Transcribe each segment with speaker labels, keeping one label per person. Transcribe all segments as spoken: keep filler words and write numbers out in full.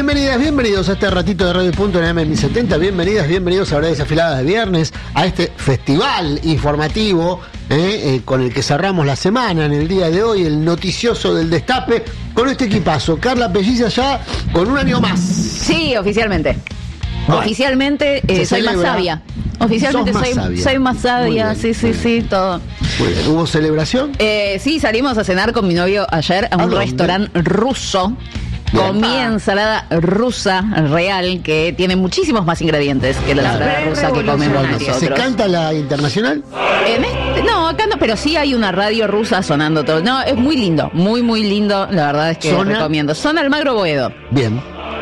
Speaker 1: Bienvenidas, bienvenidos a este ratito de Radio Punto en M mil setenta. Bienvenidas, bienvenidos a Horas Desafiladas de Viernes, a este festival informativo eh, eh, con el que cerramos la semana en el día de hoy, el noticioso del Destape, con este equipazo. Carla Pelliza ya con un año más.
Speaker 2: Sí, oficialmente. Bueno, oficialmente eh, soy
Speaker 1: celebra.
Speaker 2: más sabia. Oficialmente
Speaker 1: Sos más
Speaker 2: soy,
Speaker 1: sabia.
Speaker 2: soy más sabia,
Speaker 1: Muy bien,
Speaker 2: sí, sí,
Speaker 1: muy
Speaker 2: sí,
Speaker 1: bien.
Speaker 2: todo.
Speaker 1: Muy bien. ¿Hubo celebración?
Speaker 2: Eh, sí, salimos a cenar con mi novio ayer a
Speaker 1: ¿A
Speaker 2: un
Speaker 1: dónde?
Speaker 2: restaurante ruso.
Speaker 1: Bien.
Speaker 2: Comí
Speaker 1: Ah.
Speaker 2: ensalada rusa real, que tiene muchísimos más ingredientes que la
Speaker 1: Claro.
Speaker 2: ensalada rusa que comemos
Speaker 1: Bueno,
Speaker 2: nosotros.
Speaker 1: ¿se canta la internacional?
Speaker 2: En este- no, acá no, pero sí hay una radio rusa sonando todo. No, es muy lindo, muy, muy lindo. La verdad es que
Speaker 1: ¿Zona?
Speaker 2: recomiendo. Zona Almagro Boedo.
Speaker 1: Bien,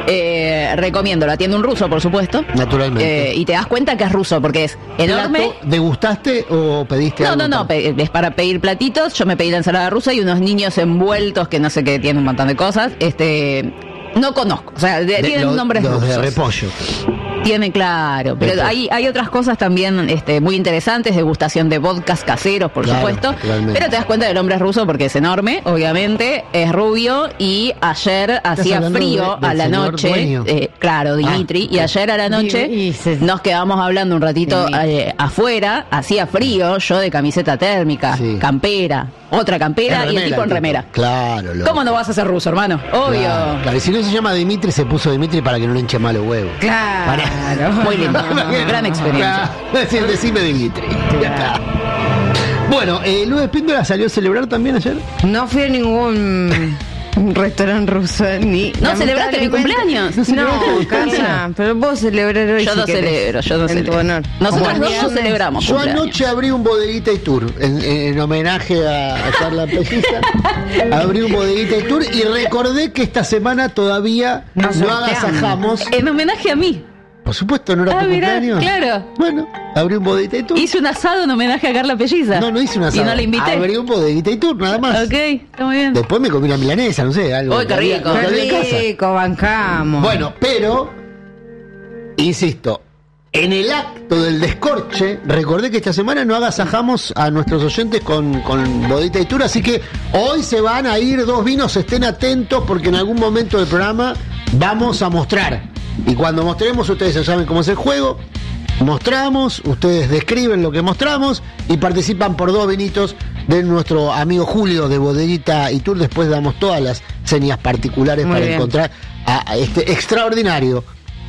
Speaker 2: Eh, recomiendo, lo atiende un ruso, por supuesto.
Speaker 1: naturalmente.
Speaker 2: Eh, y te das cuenta que es ruso, porque es enorme.
Speaker 1: ¿Plato ¿Degustaste o pediste
Speaker 2: No,
Speaker 1: algo?
Speaker 2: no, no,
Speaker 1: para-
Speaker 2: pe- es para pedir platitos. Yo me pedí la ensalada rusa y unos niños envueltos que no sé qué, tienen un montón de cosas. Este, no conozco, o sea, de-
Speaker 1: De-
Speaker 2: tienen
Speaker 1: los-
Speaker 2: nombres
Speaker 1: los
Speaker 2: rusos.
Speaker 1: de repollo.
Speaker 2: Tiene, claro, pero
Speaker 1: Repollo.
Speaker 2: hay, hay otras cosas también este, muy interesantes, degustación de vodkas caseros, por
Speaker 1: Claro,
Speaker 2: supuesto.
Speaker 1: totalmente.
Speaker 2: Pero te das cuenta del nombre es ruso porque es enorme, obviamente, es rubio y ayer hacía
Speaker 1: hablando
Speaker 2: frío
Speaker 1: de-
Speaker 2: a
Speaker 1: del
Speaker 2: la
Speaker 1: señor
Speaker 2: noche.
Speaker 1: dueño?
Speaker 2: eh, claro, Dimitri.
Speaker 1: Ah,
Speaker 2: y ayer a la noche
Speaker 3: Y- y se-
Speaker 2: nos quedamos hablando un ratito
Speaker 3: Sí.
Speaker 2: eh, afuera, hacía frío, yo de camiseta térmica,
Speaker 1: Sí.
Speaker 2: campera, otra campera
Speaker 1: En
Speaker 2: y el tipo en
Speaker 1: tipo.
Speaker 2: remera.
Speaker 1: Claro. loco.
Speaker 2: ¿Cómo no vas a ser ruso, hermano? Obvio.
Speaker 1: Claro, claro. Y si no se llama Dimitri, se puso Dimitri para que no le hinche mal los huevos.
Speaker 3: Claro.
Speaker 2: Muy lindo. Gran experiencia.
Speaker 1: Claro, es decir, decime Dimitri. Ya está. Bueno, eh, Luis Espíndola salió a celebrar también ayer.
Speaker 3: No fui a ningún restaurante ruso ni.
Speaker 2: ¿No celebraste mi cumpleaños?
Speaker 3: No,
Speaker 1: celebraste.
Speaker 3: Carla, pero puedo celebrar hoy.
Speaker 2: Yo
Speaker 3: si
Speaker 2: no
Speaker 3: querés,
Speaker 2: celebro, yo no
Speaker 3: en
Speaker 2: celebro.
Speaker 3: tu honor.
Speaker 2: Nosotros
Speaker 3: Como
Speaker 2: dos no
Speaker 3: viernes.
Speaker 2: celebramos
Speaker 1: Yo
Speaker 2: cumpleaños.
Speaker 1: anoche abrí un bodeguita y tour en, en homenaje a, a Carla Pelliza. Abrí un bodeguita y tour y recordé que esta semana todavía
Speaker 3: No
Speaker 1: no,
Speaker 3: sorteamos.
Speaker 1: agasajamos.
Speaker 2: En homenaje a mí.
Speaker 1: Por supuesto, no era
Speaker 2: Ah,
Speaker 1: tu
Speaker 2: mirá,
Speaker 1: cumpleaños.
Speaker 2: claro.
Speaker 1: Bueno, abrí un bodeguita y tour.
Speaker 2: Hice un asado en homenaje a Carla Pelliza.
Speaker 1: No, no hice una
Speaker 2: Y no la invité.
Speaker 1: Abrí un bodeguita y tour, nada más.
Speaker 2: Ok, está muy bien.
Speaker 1: Después me comí una milanesa, no sé, algo.
Speaker 2: Uy, qué
Speaker 1: que había-
Speaker 2: rico.
Speaker 1: lo que había en casa.
Speaker 3: Qué rico, bancamos.
Speaker 1: Bueno, pero, insisto, en el acto del descorche, recordé que esta semana no agasajamos a nuestros oyentes con, con bodita y tour, así que hoy se van a ir dos vinos, estén atentos porque en algún momento del programa vamos a mostrar. Y cuando mostremos, ustedes ya saben cómo es el juego. Mostramos, ustedes describen lo que mostramos y participan por dos vinitos de nuestro amigo Julio de Bodeguita y Tour. Después damos todas las señas particulares
Speaker 3: Muy
Speaker 1: para
Speaker 3: bien.
Speaker 1: encontrar a, a este extraordinario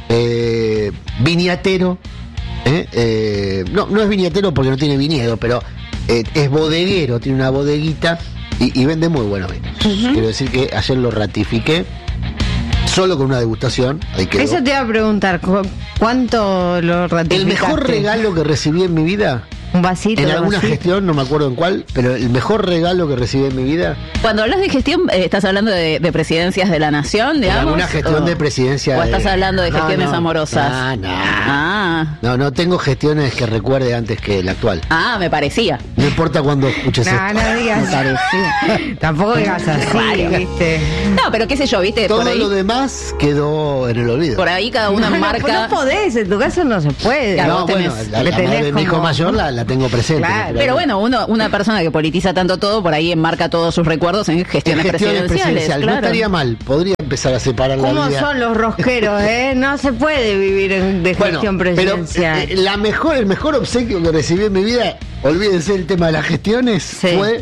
Speaker 1: eh, viniatero. eh, eh, no, no es viniatero porque no tiene viñedo, pero eh, es bodeguero, tiene una bodeguita y, y vende muy buenos vinos. Quiero decir que ayer lo ratifiqué. Solo con una degustación. Ahí quedó.
Speaker 3: Eso te iba a preguntar, ¿cu- ¿cuánto lo ratificaste?
Speaker 1: El mejor regalo que recibí en mi vida,
Speaker 3: Un vasito.
Speaker 1: en
Speaker 3: algo
Speaker 1: alguna
Speaker 3: así.
Speaker 1: gestión, no me acuerdo en cuál, pero el mejor regalo que recibí en mi vida,
Speaker 2: Cuando hablas de gestión, eh, ¿estás hablando de, de presidencias de la nación,
Speaker 1: en
Speaker 2: digamos?
Speaker 1: alguna gestión
Speaker 2: o-
Speaker 1: de presidencia.
Speaker 2: ¿O estás
Speaker 1: de-
Speaker 2: hablando de
Speaker 1: No,
Speaker 2: gestiones
Speaker 1: no,
Speaker 2: amorosas?
Speaker 1: No, no.
Speaker 2: Ah,
Speaker 1: No, no tengo gestiones que recuerde antes que la actual.
Speaker 2: ah, me parecía.
Speaker 1: No importa cuando escuches
Speaker 3: No,
Speaker 1: esto.
Speaker 3: no digas así. Tampoco digas así,
Speaker 2: Claro.
Speaker 3: ¿viste?
Speaker 2: No, pero qué sé yo, ¿viste?
Speaker 1: Todo
Speaker 2: por ahí,
Speaker 1: lo demás quedó en el olvido.
Speaker 2: por ahí cada uno
Speaker 3: No, no,
Speaker 2: marca.
Speaker 3: no podés, en tu caso no se puede.
Speaker 2: Claro,
Speaker 1: no,
Speaker 2: vos
Speaker 1: bueno,
Speaker 2: tenés-
Speaker 1: la,
Speaker 3: que
Speaker 1: la
Speaker 3: tenés
Speaker 1: madre de mi hijo
Speaker 3: como-
Speaker 1: mayor la, la tengo presente.
Speaker 3: Claro.
Speaker 1: naturalmente.
Speaker 2: Pero bueno, uno, una persona que politiza tanto todo, por ahí enmarca todos sus recuerdos en
Speaker 1: En
Speaker 2: gestiones,
Speaker 1: gestiones
Speaker 2: presidenciales.
Speaker 1: presidenciales. No
Speaker 2: Claro.
Speaker 1: estaría mal, podría empezar a separar la
Speaker 3: ¿Cómo
Speaker 1: vida.
Speaker 3: son los rosqueros, eh? No se puede vivir en- de
Speaker 1: Bueno,
Speaker 3: gestión
Speaker 1: pero
Speaker 3: presidencial.
Speaker 1: eh, la mejor, el mejor obsequio que recibí en mi vida, olvídense el tema de las gestiones,
Speaker 3: Sí.
Speaker 1: fue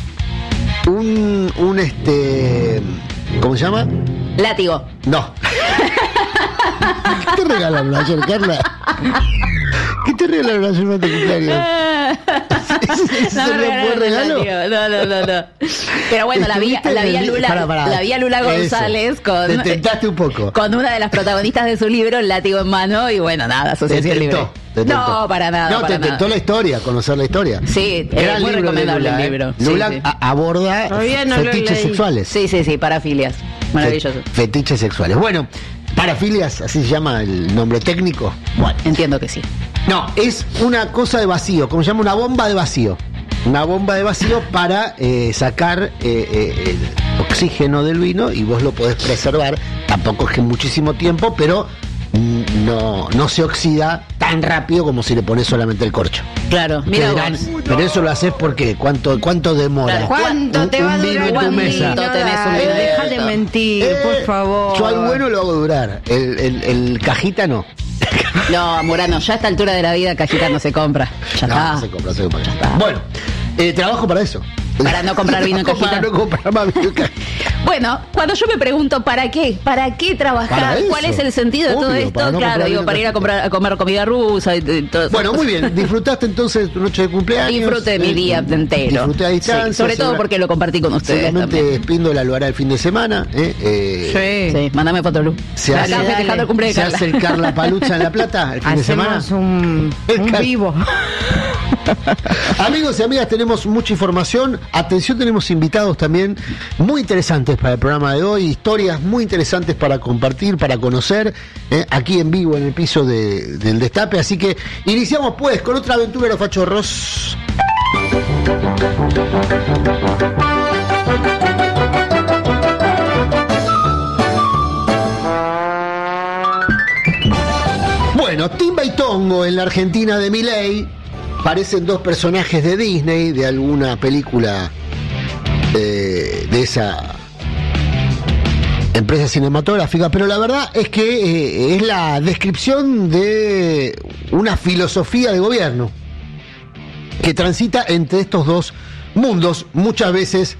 Speaker 1: un, un este, ¿cómo se llama?
Speaker 2: Látigo.
Speaker 1: No. ¿Qué te regalaron ayer, Carla? ¿Qué te regalaron ayer para tu cumpleaños? ¿Ese, ese
Speaker 2: No,
Speaker 1: sería
Speaker 2: me
Speaker 1: un buen regalo?
Speaker 2: látigo. No, no, no, no. Pero bueno, la vi,
Speaker 1: ¿Estuviste
Speaker 2: la vi
Speaker 1: en
Speaker 2: a
Speaker 1: el-
Speaker 2: Lula,
Speaker 1: pará, pará.
Speaker 2: la vi a Lula
Speaker 1: Eso.
Speaker 2: González con,
Speaker 1: Te tentaste un poco.
Speaker 2: con una de las protagonistas de su libro, El látigo en mano, y bueno, nada,
Speaker 1: Te
Speaker 2: asociación libre.
Speaker 1: tentó, te tentó.
Speaker 2: No, para nada.
Speaker 1: No,
Speaker 2: para
Speaker 1: te tentó
Speaker 2: nada.
Speaker 1: la historia, conocer la historia.
Speaker 2: Sí,
Speaker 1: Gran
Speaker 2: es muy
Speaker 1: libro de
Speaker 2: recomendable
Speaker 1: Lula,
Speaker 2: el
Speaker 1: ¿eh?
Speaker 2: libro. Sí,
Speaker 1: Lula
Speaker 2: sí.
Speaker 1: a- aborda
Speaker 3: Todavía no lo
Speaker 1: fetiches
Speaker 3: leí.
Speaker 1: sexuales.
Speaker 2: Sí, sí, sí, parafilias. Maravilloso.
Speaker 1: Fe- Fetiches sexuales. Bueno, parafilias, así se llama el nombre técnico.
Speaker 2: Bueno, entiendo que sí.
Speaker 1: No, es una cosa de vacío, como se llama una bomba de vacío. Una bomba de vacío para eh, sacar eh, eh, el oxígeno del vino y vos lo podés preservar. Tampoco es que muchísimo tiempo, pero no, no se oxida tan rápido como si le pones solamente el corcho.
Speaker 2: Claro, mira
Speaker 1: Que dirán,
Speaker 2: vos.
Speaker 1: pero eso lo haces porque ¿cuánto, cuánto demora?
Speaker 2: Claro,
Speaker 3: ¿Cuánto
Speaker 1: Un-
Speaker 3: te va a
Speaker 1: un vino
Speaker 3: durar
Speaker 1: en tu
Speaker 3: la
Speaker 1: mesa.
Speaker 3: vida?
Speaker 2: Tenés un vino.
Speaker 3: Deja de mentir,
Speaker 1: Eh,
Speaker 3: por favor.
Speaker 1: Yo al bueno lo hago durar. El, el, el cajita no.
Speaker 2: No, Murano, ya a esta altura de la vida cajita no se compra. Ya
Speaker 1: No,
Speaker 2: está.
Speaker 1: no se compra, se compra.
Speaker 2: está.
Speaker 1: Bueno, eh, trabajo para eso.
Speaker 2: Para no comprar vino en
Speaker 1: Trabajo
Speaker 2: cajita.
Speaker 1: Para no comprar más vino en cajita.
Speaker 2: Bueno, cuando yo me pregunto ¿para qué? ¿Para qué trabajar?
Speaker 1: Para eso.
Speaker 2: ¿Cuál es el sentido de todo
Speaker 1: Obvio,
Speaker 2: esto?
Speaker 1: para no
Speaker 2: claro,
Speaker 1: comprar
Speaker 2: digo,
Speaker 1: vino
Speaker 2: para ir a
Speaker 1: en
Speaker 2: comprar a comer comida rusa y, y todo eso.
Speaker 1: Bueno, muy bien. Disfrutaste entonces tu noche de cumpleaños.
Speaker 2: Disfruté de mi
Speaker 1: Eh,
Speaker 2: día entero.
Speaker 1: Disfruté a
Speaker 2: Sí,
Speaker 1: distancia.
Speaker 2: sobre todo
Speaker 1: segura-
Speaker 2: porque lo compartí con ustedes
Speaker 1: Seguramente
Speaker 2: también.
Speaker 1: Espíndola lo hará el fin de semana. Eh, eh,
Speaker 3: Sí.
Speaker 2: Sí, mándame foto, Lu.
Speaker 1: Se
Speaker 2: Acá
Speaker 1: hace-
Speaker 2: festejando el cumple de
Speaker 1: Se
Speaker 2: Carla.
Speaker 1: hace el Carla Palucha en La Plata el fin de semana.
Speaker 3: Hacemos un, un
Speaker 1: Car-
Speaker 3: vivo.
Speaker 1: Amigos y amigas, tenemos mucha información. Atención, tenemos invitados también muy interesantes para el programa de hoy. Historias muy interesantes para compartir, para conocer, eh, aquí en vivo en el piso de- del Destape. Así que iniciamos pues con otra aventura de los fachorros. Bueno, Timba y Tongo en la Argentina de Milei parecen dos personajes de Disney, de alguna película eh, de esa empresa cinematográfica, pero la verdad es que eh, es la descripción de una filosofía de gobierno que transita entre estos dos mundos, muchas veces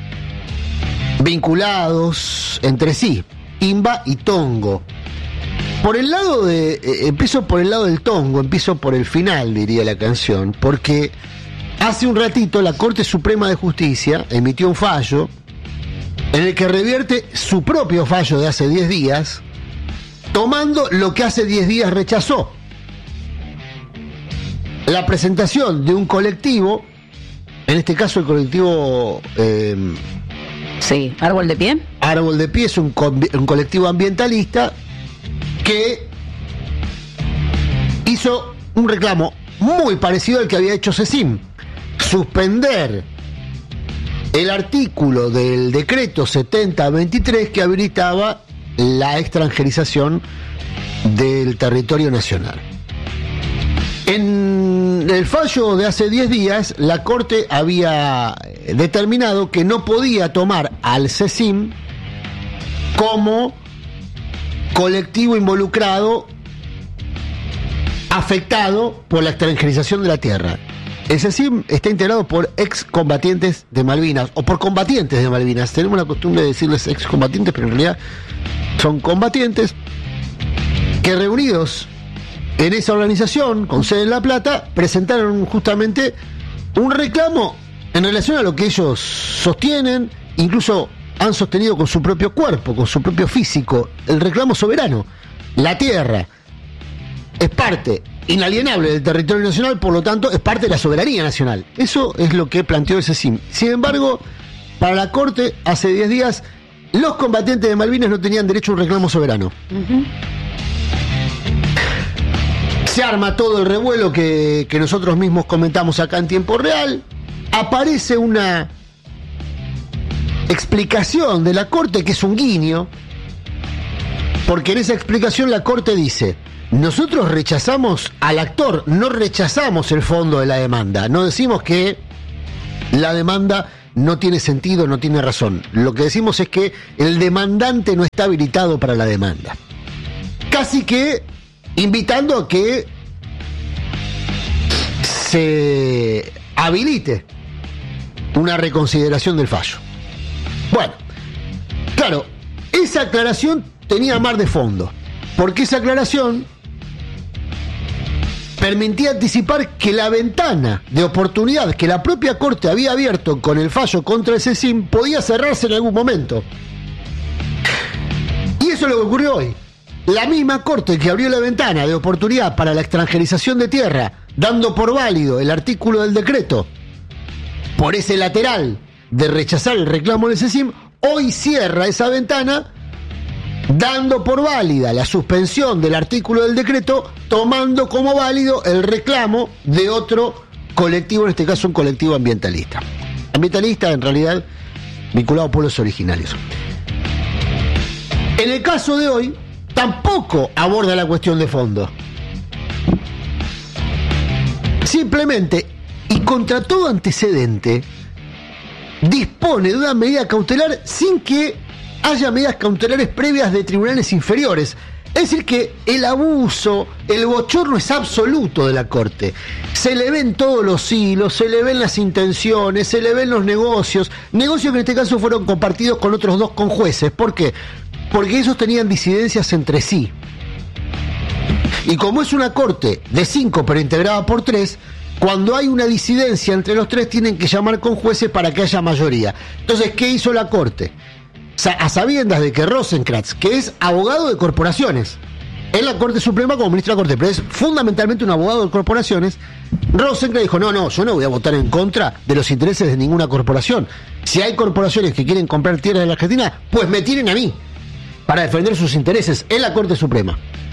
Speaker 1: vinculados entre sí, Timba y Tongo. Por el lado de. Eh, empiezo por el lado del Tongo, empiezo por el final, diría la canción, porque hace un ratito la Corte Suprema de Justicia emitió un fallo en el que revierte su propio fallo de hace diez días, tomando lo que hace diez días rechazó: la presentación de un colectivo, en este caso el colectivo eh,
Speaker 2: Sí, árbol de pie.
Speaker 1: Árbol de Pie, es un, con- un colectivo ambientalista que hizo un reclamo muy parecido al que había hecho CECIM: suspender el artículo del decreto setenta veintitrés que habilitaba la extranjerización del territorio nacional. En el fallo de hace diez días, la Corte había determinado que no podía tomar al CECIM como colectivo involucrado, afectado por la extranjerización de la tierra. El CECIM está integrado por excombatientes de Malvinas, o por combatientes de Malvinas. Tenemos la costumbre de decirles excombatientes, pero en realidad son combatientes que, reunidos en esa organización, con sede en La Plata, presentaron justamente un reclamo en relación a lo que ellos sostienen, incluso han sostenido con su propio cuerpo, con su propio físico, el reclamo soberano. La tierra es parte inalienable del territorio nacional, por lo tanto es parte de la soberanía nacional. Eso es lo que planteó el CECIM. Sin embargo, para la Corte, hace diez días, los combatientes de Malvinas no tenían derecho a un reclamo soberano. Se arma todo el revuelo que, que nosotros mismos comentamos acá en tiempo real. Aparece una explicación de la Corte que es un guiño, porque en esa explicación la Corte dice: nosotros rechazamos al actor, no rechazamos el fondo de la demanda. No decimos que la demanda no tiene sentido, no tiene razón. Lo que decimos es que el demandante no está habilitado para la demanda. Casi que invitando a que se habilite una reconsideración del fallo. Bueno, claro, esa aclaración tenía más de fondo, porque esa aclaración permitía anticipar que la ventana de oportunidad que la propia Corte había abierto con el fallo contra el CECIM podía cerrarse en algún momento. Y eso es lo que ocurrió hoy. La misma Corte que abrió la ventana de oportunidad para la extranjerización de tierra, dando por válido el artículo del decreto, por ese lateral de rechazar el reclamo del CECIM, hoy cierra esa ventana, dando por válida la suspensión del artículo del decreto, tomando como válido el reclamo de otro colectivo, en este caso un colectivo ambientalista. Ambientalista, en realidad, vinculado a pueblos originarios. En el caso de hoy, tampoco aborda la cuestión de fondo. Simplemente, y contra todo antecedente, dispone de una medida cautelar sin que haya medidas cautelares previas de tribunales inferiores. Es decir que el abuso, el bochorno es absoluto de la Corte. Se le ven todos los hilos, se le ven las intenciones, se le ven los negocios. Negocios que en este caso fueron compartidos con otros dos conjueces. ¿Por qué? Porque esos tenían disidencias entre sí. Y como es una Corte de cinco pero integrada por tres, cuando hay una disidencia entre los tres tienen que llamar conjueces para que haya mayoría. Entonces, ¿qué hizo la Corte? A sabiendas de que Rosenkrantz, que es abogado de corporaciones, en la Corte Suprema como ministro de la Corte, pero es fundamentalmente un abogado de corporaciones, Rosenkrantz dijo, no, no, yo no voy a votar en contra de los intereses de ninguna corporación. Si hay corporaciones que quieren comprar tierras de la Argentina, pues me tienen a mí para defender sus intereses en la Corte Suprema.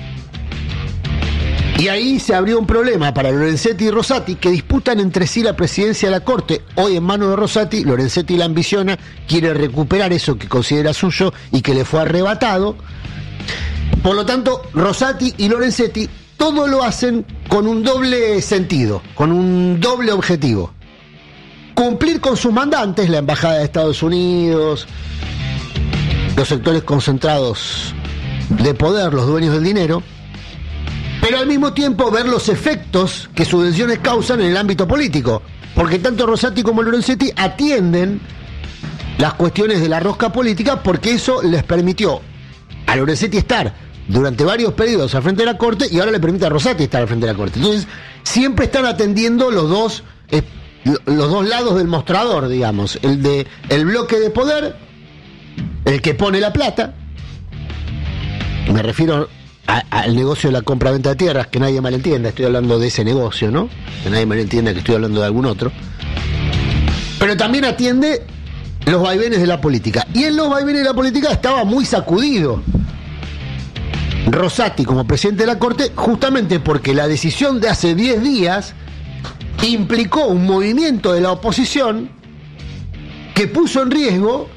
Speaker 1: Y ahí se abrió un problema para Lorenzetti y Rosati, que disputan entre sí la presidencia de la Corte. Hoy en manos de Rosati, Lorenzetti la ambiciona, quiere recuperar eso que considera suyo y que le fue arrebatado. Por lo tanto, Rosati y Lorenzetti todo lo hacen con un doble sentido, con un doble objetivo. Cumplir con sus mandantes, la Embajada de Estados Unidos, los sectores concentrados de poder, los dueños del dinero, pero al mismo tiempo ver los efectos que sus decisiones causan en el ámbito político, porque tanto Rosati como Lorenzetti atienden las cuestiones de la rosca política, porque eso les permitió a Lorenzetti estar durante varios periodos al frente de la Corte y ahora le permite a Rosati estar al frente de la Corte. Entonces siempre están atendiendo los dos eh, los dos lados del mostrador, digamos, el de el bloque de poder, el que pone la plata, me refiero A, al negocio de la compra-venta de tierras, que nadie malentienda, estoy hablando de ese negocio, ¿no? Que nadie malentienda que estoy hablando de algún otro. Pero también atiende los vaivenes de la política. Y en los vaivenes de la política estaba muy sacudido Rosati como presidente de la Corte, justamente porque la decisión de hace diez días implicó un movimiento de la oposición que puso en riesgo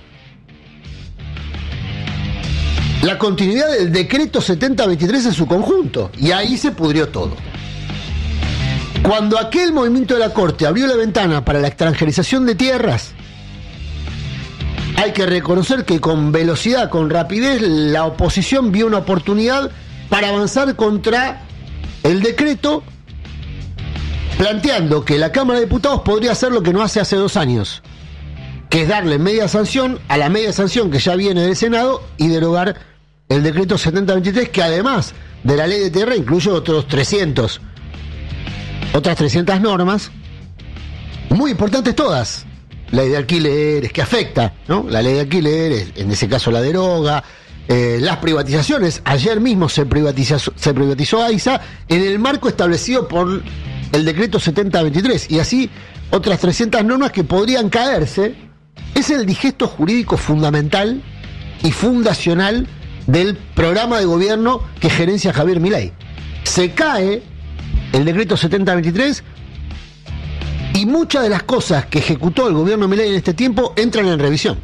Speaker 1: la continuidad del decreto setenta veintitrés en su conjunto, y ahí se pudrió todo. Cuando aquel movimiento de la Corte abrió la ventana para la extranjerización de tierras, hay que reconocer que con velocidad, con rapidez, la oposición vio una oportunidad para avanzar contra el decreto, planteando que la Cámara de Diputados podría hacer lo que no hace hace dos años, que es darle media sanción a la media sanción que ya viene del Senado y derogar el decreto setenta veintitrés, que además de la ley de tierra incluye otros trescientos, otras trescientas normas, muy importantes todas. Ley de alquileres, que afecta, ¿no? La ley de alquileres, en ese caso la deroga, eh, las privatizaciones. Ayer mismo se privatizó, se privatizó AISA en el marco establecido por el decreto setenta veintitrés, y así otras trescientas normas que podrían caerse. Es el digesto jurídico fundamental y fundacional del programa de gobierno que gerencia Javier Milei. Se cae el decreto setenta veintitrés y muchas de las cosas que ejecutó el gobierno Milei en este tiempo entran en revisión.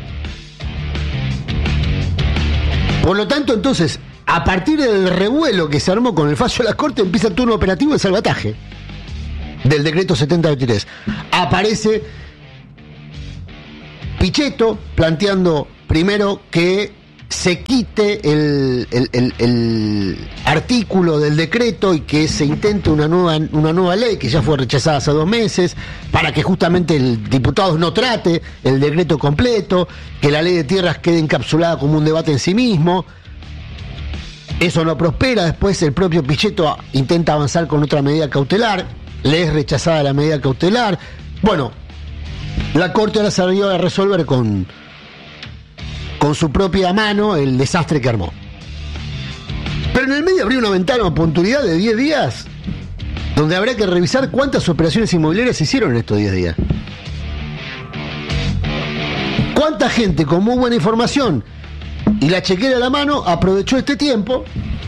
Speaker 1: Por lo tanto, entonces, a partir del revuelo que se armó con el fallo de la Corte, empieza el turno operativo de salvataje del decreto setenta veintitrés. Aparece Pichetto planteando primero que se quite el, el, el, el artículo del decreto y que se intente una nueva, una nueva ley que ya fue rechazada hace dos meses, para que justamente el diputado no trate el decreto completo, que la ley de tierras quede encapsulada como un debate en sí mismo. Eso no prospera. Después el propio Pichetto intenta avanzar con otra medida cautelar, le es rechazada la medida cautelar. Bueno, la Corte ahora salió a resolver con con su propia mano el desastre que armó. Pero en el medio abrió una ventana de oportunidad de diez días donde habrá que revisar cuántas operaciones inmobiliarias se hicieron en estos diez días. Cuánta gente con muy buena información y la chequera a la mano aprovechó este tiempo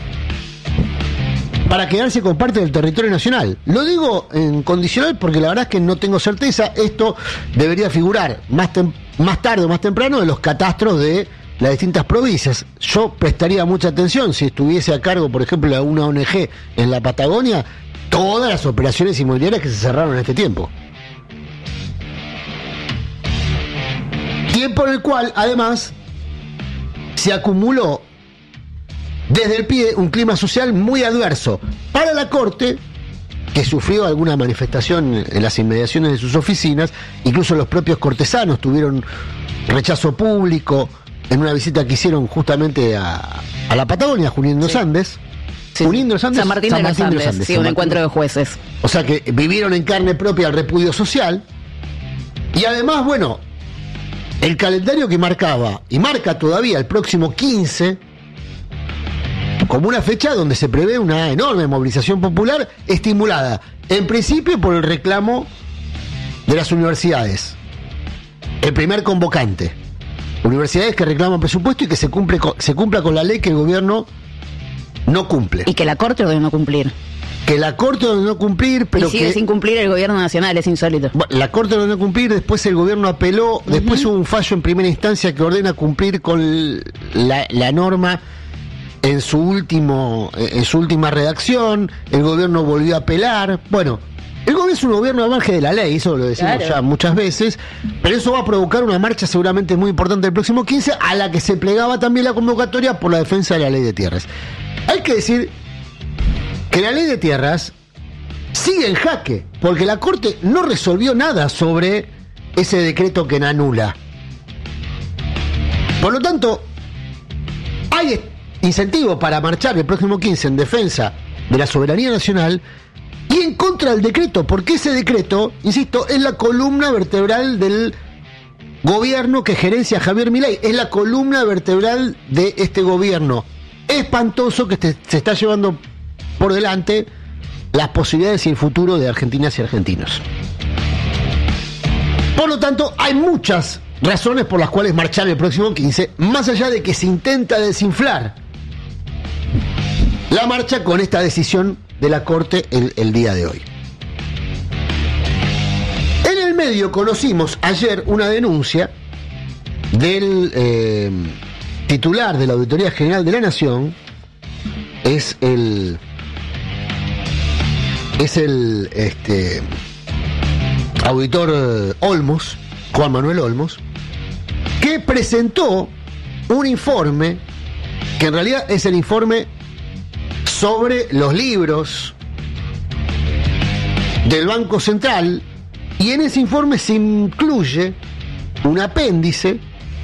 Speaker 1: para quedarse con parte del territorio nacional. Lo digo en condicional porque la verdad es que no tengo certeza. Esto debería figurar más, tem- más tarde o más temprano en los catastros de las distintas provincias. Yo prestaría mucha atención si estuviese a cargo, por ejemplo, de una O N G en la Patagonia, todas las operaciones inmobiliarias que se cerraron en este tiempo. Tiempo en el cual, además, se acumuló desde el pie un clima social muy adverso para la Corte, que sufrió alguna manifestación en las inmediaciones de sus oficinas. Incluso los propios cortesanos tuvieron rechazo público en una visita que hicieron justamente a, a la Patagonia, Junín de los Andes.
Speaker 2: Sí.
Speaker 1: Junín de los Andes,
Speaker 2: San Martín, San Martín de los Andes, sí,
Speaker 1: San
Speaker 2: un
Speaker 1: Martín.
Speaker 2: encuentro de jueces.
Speaker 1: O sea que vivieron en carne propia el repudio social. Y además, bueno, el calendario que marcaba, y marca todavía el próximo quince, como una fecha donde se prevé una enorme movilización popular estimulada, en principio por el reclamo de las universidades. El primer convocante. Universidades que reclaman presupuesto y que se, cumple con, se cumpla con la ley que el gobierno no cumple.
Speaker 2: Y que la Corte ordenó no cumplir.
Speaker 1: Que la Corte ordenó cumplir, pero
Speaker 2: y sigue
Speaker 1: que...
Speaker 2: sin cumplir el gobierno nacional, es insólito.
Speaker 1: Bueno, la Corte ordenó cumplir, después el gobierno apeló, uh-huh. Después hubo un fallo en primera instancia que ordena cumplir con la, la norma en su último en su última redacción. El gobierno volvió a apelar. Bueno, el gobierno es un gobierno al margen de la ley, eso lo decimos claro. ya muchas veces, pero eso va a provocar una marcha seguramente muy importante el próximo quince, a la que se plegaba también la convocatoria por la defensa de la ley de tierras. Hay que decir que la ley de tierras sigue en jaque, porque la Corte no resolvió nada sobre ese decreto que la anula. Por lo tanto, hay incentivo para marchar el próximo quince en defensa de la soberanía nacional y en contra del decreto, porque ese decreto, insisto, es la columna vertebral del gobierno que gerencia Javier Milei, es la columna vertebral de este gobierno espantoso que te, se está llevando por delante las posibilidades y el futuro de argentinas y argentinos. Por lo tanto, hay muchas razones por las cuales marchar el próximo quince, más allá de que se intenta desinflar la marcha con esta decisión de la Corte el, el día de hoy. En el medio conocimos ayer una denuncia del eh, titular de la Auditoría General de la Nación, es el es el este auditor Olmos, Juan Manuel Olmos, que presentó un informe que en realidad es el informe sobre los libros del Banco Central, y en ese informe se incluye un apéndice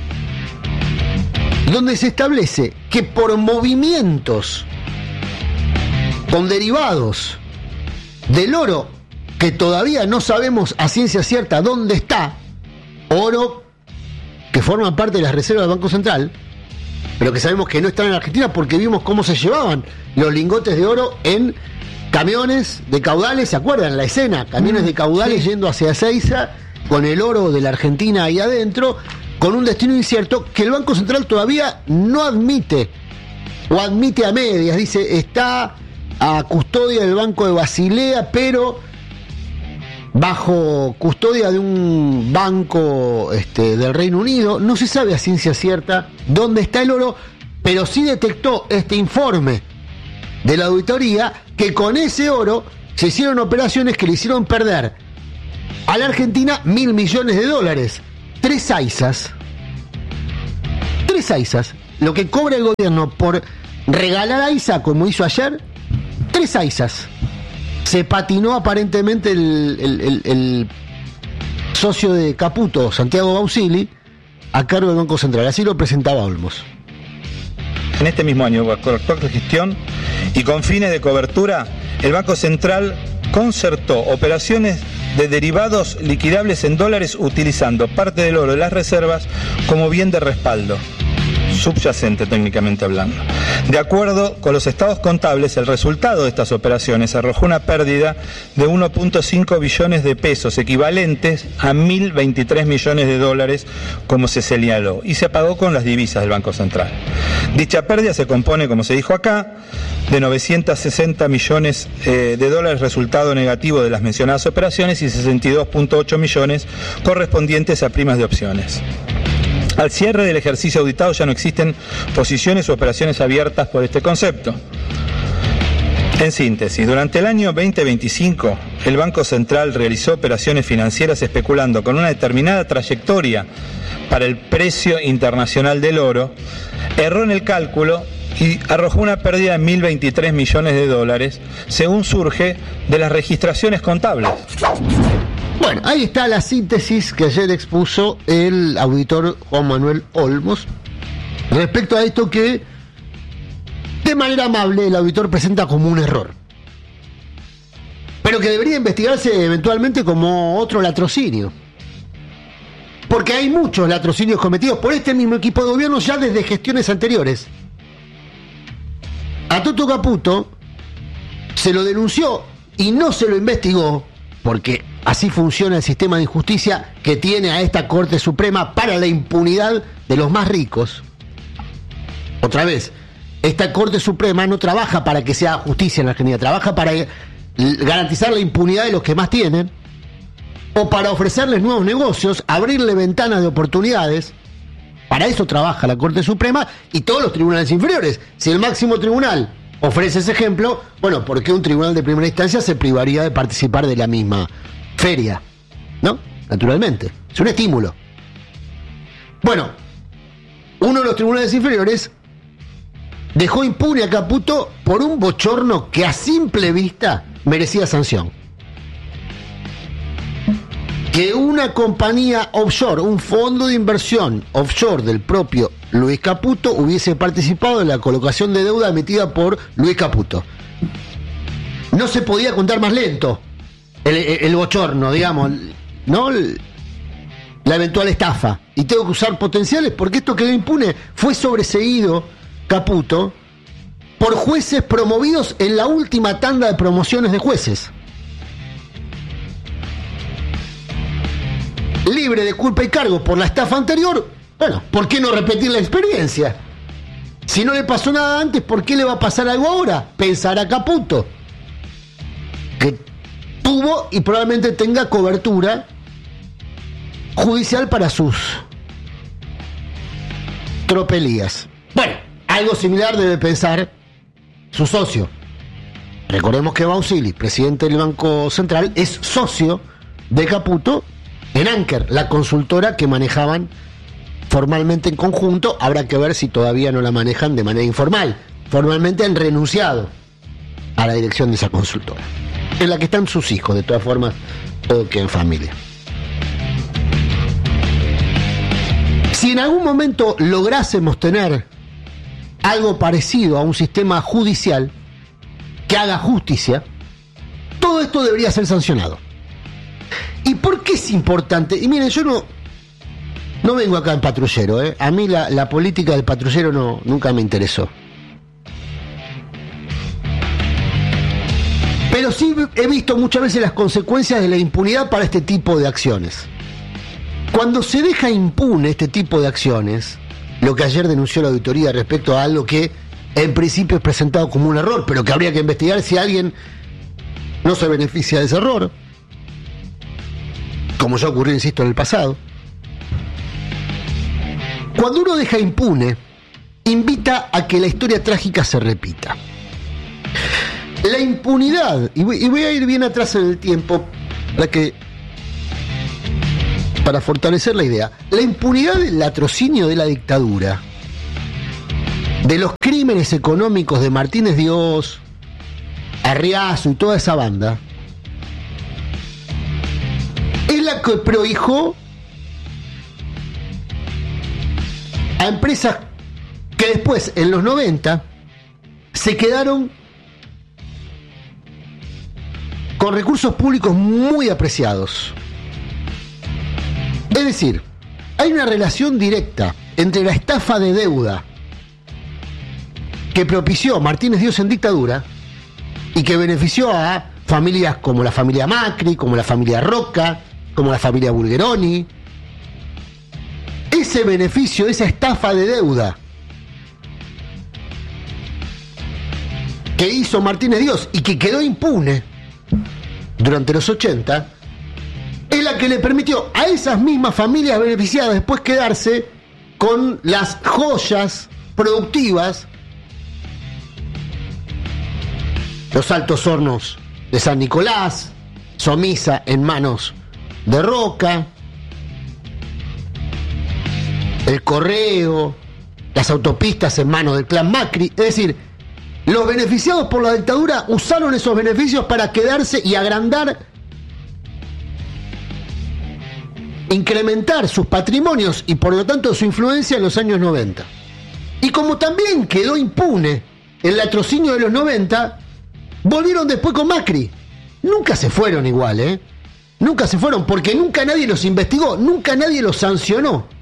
Speaker 1: donde se establece que por movimientos con derivados del oro, que todavía no sabemos a ciencia cierta dónde está, oro que forma parte de las reservas del Banco Central, pero que sabemos que no están en Argentina porque vimos cómo se llevaban los lingotes de oro en camiones de caudales, ¿se acuerdan la escena? Camiones de caudales sí. Yendo hacia Ezeiza con el oro de la Argentina ahí adentro, con un destino incierto que el Banco Central todavía no admite, o admite a medias, dice, está a custodia del Banco de Basilea, pero bajo custodia de un banco este, del Reino Unido. No se sabe a ciencia cierta dónde está el oro, pero sí detectó este informe de la auditoría que con ese oro se hicieron operaciones que le hicieron perder a la Argentina mil millones de dólares. Tres aizas. Tres aizas. Lo que cobra el gobierno por regalar aiza, como hizo ayer, tres aizas. Se patinó aparentemente el, el, el, el socio de Caputo, Santiago Bausili, a cargo del Banco Central. Así lo presentaba Olmos.
Speaker 4: En este mismo año, bajo actual gestión y con fines de cobertura, el Banco Central concertó operaciones de derivados liquidables en dólares utilizando parte del oro de las reservas como bien de respaldo, subyacente técnicamente hablando. De acuerdo con los estados contables, el resultado de estas operaciones arrojó una pérdida de uno punto cinco billones de pesos, equivalentes a mil veintitrés millones de dólares, como se señaló, y se pagó con las divisas del Banco Central. Dicha pérdida se compone, como se dijo acá, de novecientos sesenta millones eh, de dólares resultado negativo de las mencionadas operaciones y sesenta y dos punto ocho millones correspondientes a primas de opciones. Al cierre del ejercicio auditado ya no existen posiciones o operaciones abiertas por este concepto. En síntesis, durante el año veinte veinticinco, el Banco Central realizó operaciones financieras especulando con una determinada trayectoria para el precio internacional del oro, erró en el cálculo y arrojó una pérdida de mil veintitrés millones de dólares, según surge de las registraciones contables.
Speaker 1: Bueno, ahí está la síntesis que ayer expuso el auditor Juan Manuel Olmos respecto a esto que, de manera amable, el auditor presenta como un error, pero que debería investigarse eventualmente como otro latrocinio, porque hay muchos latrocinios cometidos por este mismo equipo de gobierno ya desde gestiones anteriores. A Toto Caputo se lo denunció y no se lo investigó, porque así funciona el sistema de injusticia que tiene a esta Corte Suprema para la impunidad de los más ricos. Otra vez, esta Corte Suprema no trabaja para que sea justicia en la Argentina, trabaja para garantizar la impunidad de los que más tienen, o para ofrecerles nuevos negocios, abrirle ventanas de oportunidades. Para eso trabaja la Corte Suprema y todos los tribunales inferiores. Si el máximo tribunal ofrece ese ejemplo, bueno, ¿por qué un tribunal de primera instancia se privaría de participar de la misma feria? ¿No? Naturalmente. Es un estímulo. Bueno, uno de los tribunales inferiores dejó impune a Caputo por un bochorno que a simple vista merecía sanción. Que una compañía offshore, un fondo de inversión offshore del propio Luis Caputo, hubiese participado en la colocación de deuda emitida por Luis Caputo. No se podía contar más lento el, el, el bochorno, digamos, ¿no? La eventual estafa. Y tengo que usar potenciales porque esto quedó impune. Fue sobreseído Caputo por jueces promovidos en la última tanda de promociones de jueces. Libre de culpa y cargo por la estafa anterior, bueno, ¿por qué no repetir la experiencia? Si no le pasó nada antes, ¿por qué le va a pasar algo ahora? Pensará Caputo, que tuvo y probablemente tenga cobertura judicial para sus tropelías. Bueno, algo similar debe pensar su socio. Recordemos que Bausili, presidente del Banco Central, es socio de Caputo en Anker, la consultora que manejaban formalmente en conjunto. Habrá que ver si todavía no la manejan de manera informal. Formalmente han renunciado a la dirección de esa consultora, en la que están sus hijos. De todas formas, todo queda en familia. Si en algún momento lográsemos tener algo parecido a un sistema judicial que haga justicia, todo esto debería ser sancionado. ¿Y por qué es importante? Y miren, yo no, no vengo acá en patrullero, ¿eh? A mí la, la política del patrullero no, nunca me interesó. Pero sí he visto muchas veces las consecuencias de la impunidad para este tipo de acciones. Cuando se deja impune este tipo de acciones, lo que ayer denunció la auditoría respecto a algo que en principio es presentado como un error, pero que habría que investigar si alguien no se beneficia de ese error, como ya ocurrió, insisto, en el pasado. Cuando uno deja impune, invita a que la historia trágica se repita. La impunidad, y voy, y voy a ir bien atrás en el tiempo para que para fortalecer la idea, la impunidad del latrocinio de la dictadura, de los crímenes económicos de Martínez Dios, Arriazo y toda esa banda, es la que prohijó a empresas que después, en los noventa, se quedaron con recursos públicos muy apreciados. Es decir, hay una relación directa entre la estafa de deuda que propició Martínez Dios en dictadura y que benefició a familias como la familia Macri, como la familia Roca, como la familia Bulgeroni. Ese beneficio, esa estafa de deuda que hizo Martínez Dios y que quedó impune durante los ochenta, es la que le permitió a esas mismas familias beneficiadas después quedarse con las joyas productivas, los Altos Hornos de San Nicolás, Somisa en manos de Roca, el correo, las autopistas en manos del clan Macri. Es decir, los beneficiados por la dictadura usaron esos beneficios para quedarse y agrandar, incrementar sus patrimonios y por lo tanto su influencia en los años noventa. Y como también quedó impune el latrocinio de los noventa, volvieron después con Macri. Nunca se fueron igual, ¿eh? Nunca se fueron porque nunca nadie los investigó, nunca nadie los sancionó.